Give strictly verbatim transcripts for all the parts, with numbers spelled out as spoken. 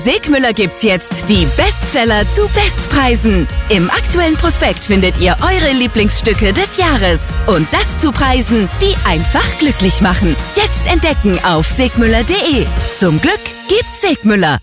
Segmüller gibt's jetzt die Bestseller zu Bestpreisen. Im aktuellen Prospekt findet ihr eure Lieblingsstücke des Jahres. Und das zu Preisen, die einfach glücklich machen. Jetzt entdecken auf segmüller punkt de. Zum Glück gibt's Segmüller.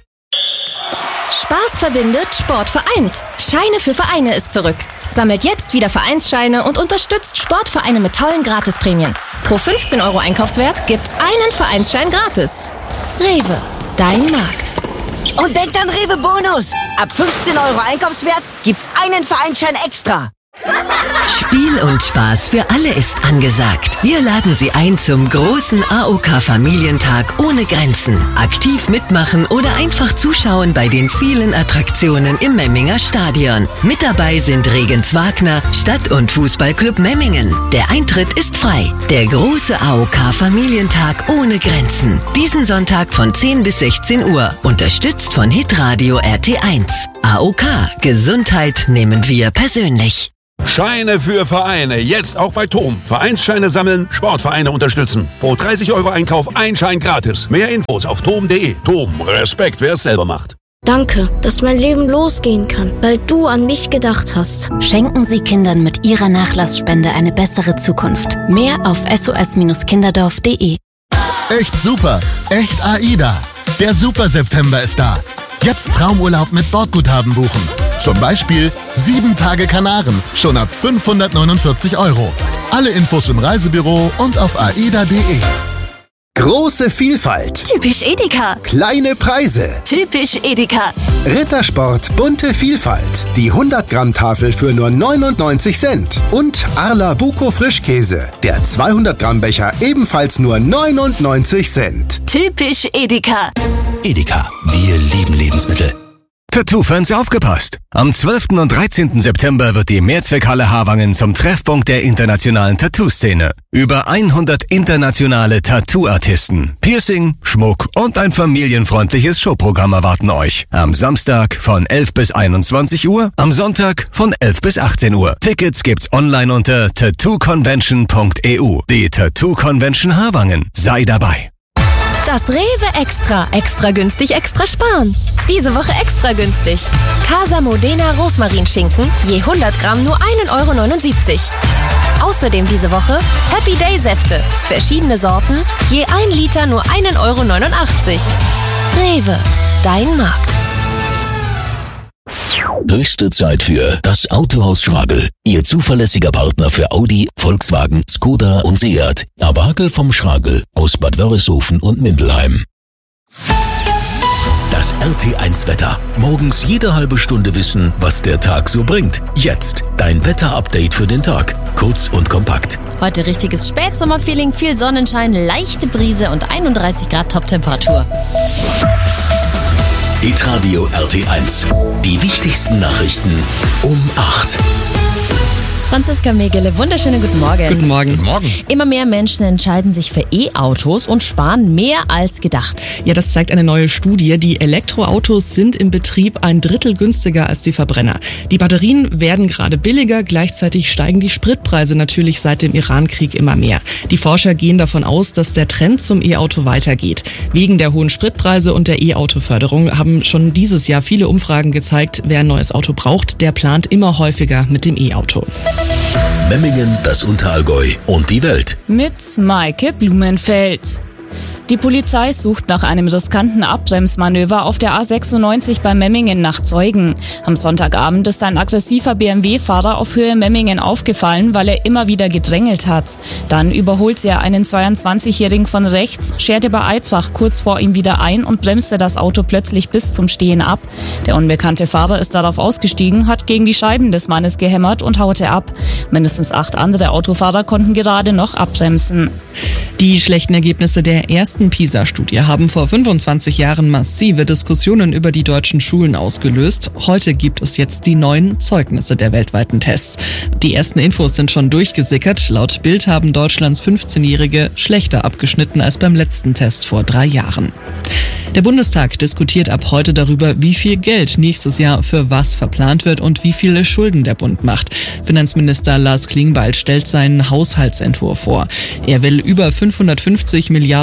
Spaß verbindet, Sport vereint. Scheine für Vereine ist zurück. Sammelt jetzt wieder Vereinsscheine und unterstützt Sportvereine mit tollen Gratisprämien. Pro fünfzehn Euro Einkaufswert gibt's einen Vereinsschein gratis. Rewe, dein Markt. Und denkt an Rewe Bonus. Ab fünfzehn Euro Einkaufswert gibt's einen Vereinsschein extra. Spiel und Spaß für alle ist angesagt. Wir laden Sie ein zum großen A O K-Familientag ohne Grenzen. Aktiv mitmachen oder einfach zuschauen bei den vielen Attraktionen im Memminger Stadion. Mit dabei sind Regens Wagner, Stadt- und Fußballclub Memmingen. Der Eintritt ist frei. Der große A O K-Familientag ohne Grenzen. Diesen Sonntag von zehn bis sechzehn Uhr. Unterstützt von Hitradio R T eins. A O K, Gesundheit nehmen wir persönlich. Scheine für Vereine, jetzt auch bei Tom. Vereinsscheine sammeln, Sportvereine unterstützen. Pro dreißig Euro Einkauf ein Schein gratis. Mehr Infos auf tom punkt de. Tom, Respekt, wer es selber macht. Danke, dass mein Leben losgehen kann, weil du an mich gedacht hast. Schenken Sie Kindern mit Ihrer Nachlassspende eine bessere Zukunft. Mehr auf s o s kinderdorf punkt de. Echt super, echt AIDA. Der Super September ist da. Jetzt Traumurlaub mit Bordguthaben buchen. Zum Beispiel sieben Tage Kanaren, schon ab fünfhundertneunundvierzig Euro. Alle Infos im Reisebüro und auf aida punkt de. Große Vielfalt. Typisch Edeka. Kleine Preise. Typisch Edeka. Rittersport bunte Vielfalt. Die hundert Gramm Tafel für nur neunundneunzig Cent. Und Arla Buko Frischkäse. Der zweihundert Gramm Becher ebenfalls nur neunundneunzig Cent. Typisch Edeka. Edeka, wir lieben Lebensmittel. Tattoo-Fans aufgepasst! Am zwölften und dreizehnten September wird die Mehrzweckhalle Harwangen zum Treffpunkt der internationalen Tattoo-Szene. Über hundert internationale Tattoo-Artisten, Piercing, Schmuck und ein familienfreundliches Showprogramm erwarten euch. Am Samstag von elf bis einundzwanzig Uhr, am Sonntag von elf bis achtzehn Uhr. Tickets gibt's online unter tattoo convention punkt e u. Die Tattoo Convention Harwangen. Sei dabei! Das Rewe Extra. Extra günstig, extra sparen. Diese Woche extra günstig. Casa Modena Rosmarinschinken, je hundert Gramm nur ein Euro neunundsiebzig. Außerdem diese Woche Happy Day Säfte. Verschiedene Sorten, je ein Liter nur ein Euro neunundachtzig. Rewe, dein Markt. Höchste Zeit für das Autohaus Schragel. Ihr zuverlässiger Partner für Audi, Volkswagen, Skoda und Seat. Abagel vom Schragel aus Bad Wörishofen und Mindelheim. Das R T eins Wetter. Morgens jede halbe Stunde wissen, was der Tag so bringt. Jetzt dein Wetter-Update für den Tag. Kurz und kompakt. Heute richtiges Spätsommerfeeling, viel Sonnenschein, leichte Brise und einunddreißig Grad Toptemperatur. Hitradio R T eins. Die wichtigsten Nachrichten um acht. Franziska Megele, wunderschönen guten Morgen. Guten Morgen. Guten Morgen. Immer mehr Menschen entscheiden sich für E-Autos und sparen mehr als gedacht. Ja, das zeigt eine neue Studie. Die Elektroautos sind im Betrieb ein Drittel günstiger als die Verbrenner. Die Batterien werden gerade billiger, gleichzeitig steigen die Spritpreise natürlich seit dem Irankrieg immer mehr. Die Forscher gehen davon aus, dass der Trend zum E-Auto weitergeht. Wegen der hohen Spritpreise und der E-Auto-Förderung haben schon dieses Jahr viele Umfragen gezeigt, wer ein neues Auto braucht, der plant immer häufiger mit dem E-Auto. Memmingen, das Unterallgäu und die Welt. Mit Maike Blumenfeld. Die Polizei sucht nach einem riskanten Abbremsmanöver auf der A sechsundneunzig bei Memmingen nach Zeugen. Am Sonntagabend ist ein aggressiver B M W-Fahrer auf Höhe Memmingen aufgefallen, weil er immer wieder gedrängelt hat. Dann überholte er einen zweiundzwanzigjährigen von rechts, scherte bei Eitrach kurz vor ihm wieder ein und bremste das Auto plötzlich bis zum Stehen ab. Der unbekannte Fahrer ist darauf ausgestiegen, hat gegen die Scheiben des Mannes gehämmert und haute ab. Mindestens acht andere Autofahrer konnten gerade noch abbremsen. Die schlechten Ergebnisse der ersten PISA-Studie haben vor fünfundzwanzig Jahren massive Diskussionen über die deutschen Schulen ausgelöst. Heute gibt es jetzt die neuen Zeugnisse der weltweiten Tests. Die ersten Infos sind schon durchgesickert. Laut Bild haben Deutschlands fünfzehnjährige schlechter abgeschnitten als beim letzten Test vor drei Jahren. Der Bundestag diskutiert ab heute darüber, wie viel Geld nächstes Jahr für was verplant wird und wie viele Schulden der Bund macht. Finanzminister Lars Klingbeil stellt seinen Haushaltsentwurf vor. Er will über fünfhundertfünfzig Milliarden Euro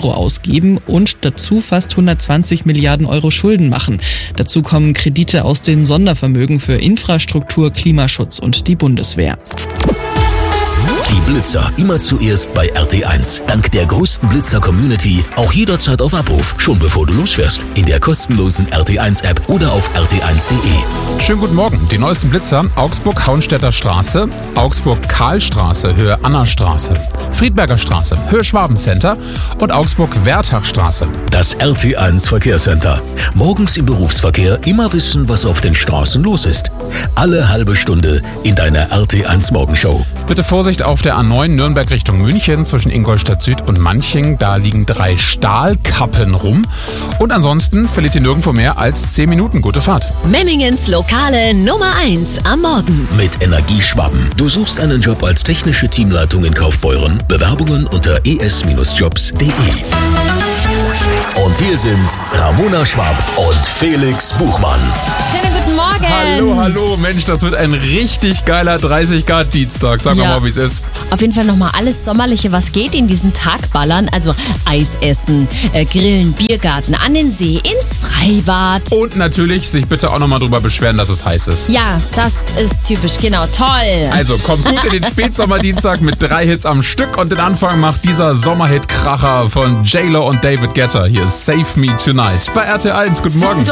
Euro ausgeben und dazu fast hundertzwanzig Milliarden Euro Schulden machen. Dazu kommen Kredite aus den Sondervermögen für Infrastruktur, Klimaschutz und die Bundeswehr. Die Blitzer immer zuerst bei R T eins. Dank der größten Blitzer-Community auch jederzeit auf Abruf, schon bevor du losfährst. In der kostenlosen R T eins App oder auf r t eins punkt de. Schönen guten Morgen. Die neuesten Blitzer: Augsburg-Hauenstädter Straße, Augsburg-Karlstraße, Höhe Annastraße, Friedberger Straße, Höhe Schwabencenter und Augsburg-Werthachstraße. Das R T eins Verkehrscenter. Morgens im Berufsverkehr immer wissen, was auf den Straßen los ist. Alle halbe Stunde in deiner R T eins Morgenshow. Bitte Vorsicht auf der A neun Nürnberg Richtung München zwischen Ingolstadt Süd und Manching. Da liegen drei Stahlkappen rum. Und ansonsten verliert ihr nirgendwo mehr als zehn Minuten. Gute Fahrt. Memmingens Lokale Nummer eins am Morgen. Mit Energieschwaben. Du suchst einen Job als technische Teamleitung in Kaufbeuren? Bewerbungen unter e s jobs punkt de. Und hier sind Ramona Schwab und Felix Buchmann. Schönen guten Morgen. Hallo, hallo. Mensch, das wird ein richtig geiler dreißig Grad Dienstag. Sag Ja. mal, wie es ist. Auf jeden Fall nochmal alles Sommerliche, was geht in diesen Tag ballern. Also Eis essen, äh, grillen, Biergarten, an den See, ins Freibad. Und natürlich sich bitte auch nochmal drüber beschweren, dass es heiß ist. Ja, das ist typisch, genau, toll. Also kommt gut in den Spätsommerdienstag mit drei Hits am Stück und den Anfang macht dieser Sommerhit-Kracher von J Lo und David Guetta. Hier ist Save Me Tonight bei R T eins. Guten Morgen.